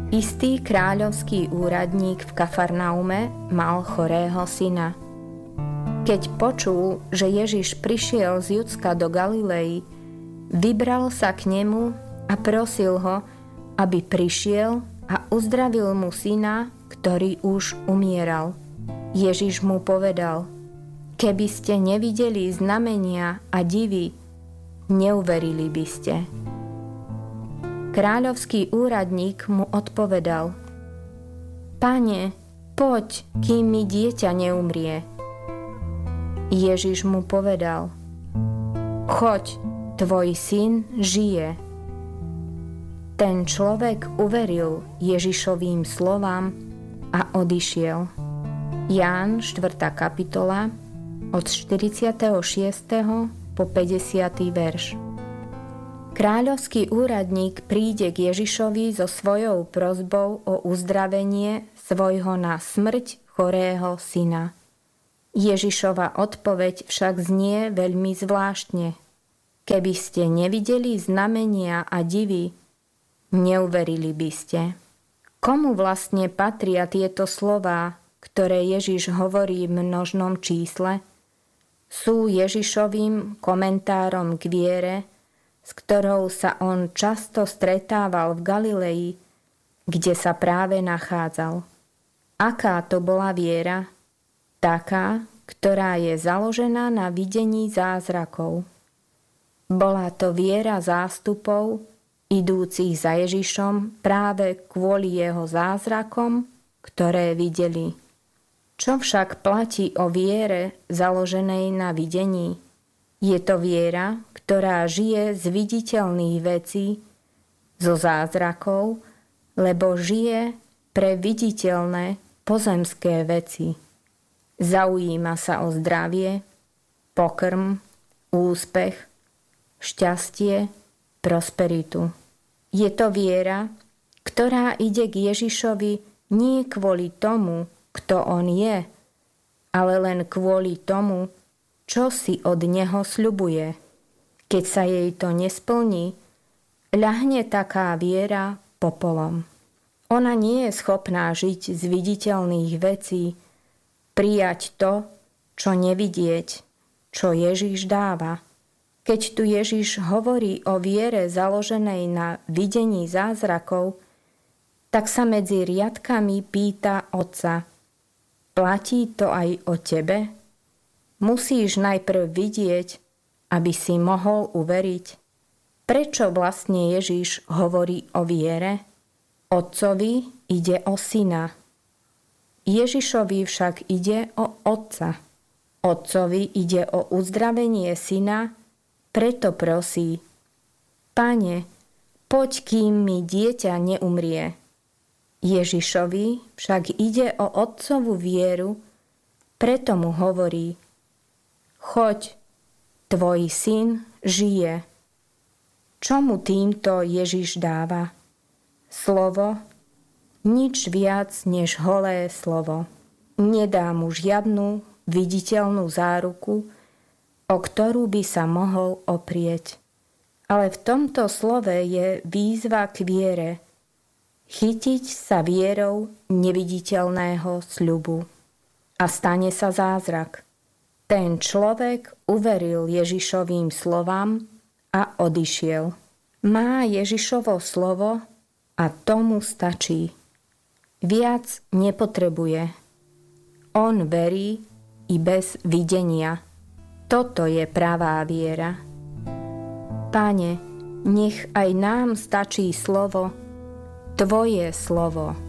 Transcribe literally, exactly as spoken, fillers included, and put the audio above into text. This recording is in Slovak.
Istý kráľovský úradník v Kafarnaume mal chorého syna. Keď počul, že Ježiš prišiel z Judska do Galilei, vybral sa k nemu a prosil ho, aby prišiel a uzdravil mu syna, ktorý už umieral. Ježiš mu povedal: keby ste nevideli znamenia a divy, neuverili by ste. Kráľovský úradník mu odpovedal: Pane, poď, kým mi dieťa neumrie. Ježiš mu povedal: Choď, tvoj syn žije. Ten človek uveril Ježišovým slovám a odišiel. Ján štvrtá kapitola od štyridsiateho šiesteho po päťdesiaty verš. Kráľovský úradník príde k Ježišovi so svojou prosbou o uzdravenie svojho na smrť chorého syna. Ježišova odpoveď však znie veľmi zvláštne. Keby ste nevideli znamenia a divy, neuverili by ste. Komu vlastne patria tieto slová, ktoré Ježiš hovorí v množnom čísle? Sú Ježišovým komentárom k viere, s ktorou sa on často stretával v Galilei, kde sa práve nachádzal. Aká to bola viera? Taká, ktorá je založená na videní zázrakov. Bola to viera zástupov, idúcich za Ježišom práve kvôli jeho zázrakom, ktoré videli. Čo však platí o viere založenej na videní? Je to viera, ktorá žije z viditeľných vecí, zo zázrakov, lebo žije pre viditeľné pozemské veci. Zaujíma sa o zdravie, pokrm, úspech, šťastie, prosperitu. Je to viera, ktorá ide k Ježišovi nie kvôli tomu, kto on je, ale len kvôli tomu, čo si od neho sľubuje. Keď sa jej to nesplní, ľahne taká viera popolom. Ona nie je schopná žiť z viditeľných vecí, prijať to, čo nevidieť, čo Ježiš dáva. Keď tu Ježiš hovorí o viere založenej na videní zázrakov, tak sa medzi riadkami pýta Otca: platí to aj o tebe? Musíš najprv vidieť, aby si mohol uveriť. Prečo vlastne Ježiš hovorí o viere? Otcovi ide o syna. Ježišovi však ide o Otca. Otcovi ide o uzdravenie syna, preto prosí: Pane, poď, kým mi dieťa neumrie. Ježišovi však ide o Otcovú vieru, preto mu hovorí: Choď, tvoj syn žije. Čo mu týmto Ježiš dáva? Slovo, nič viac než holé slovo. Nedá mu žiadnu viditeľnú záruku, o ktorú by sa mohol oprieť. Ale v tomto slove je výzva k viere. Chytiť sa vierou neviditeľného sľubu. A stane sa zázrak. Ten človek uveril Ježišovým slovám a odišiel. Má Ježišovo slovo a tomu stačí. Viac nepotrebuje. On verí i bez videnia. Toto je pravá viera. Pane, nech aj nám stačí slovo, Tvoje slovo.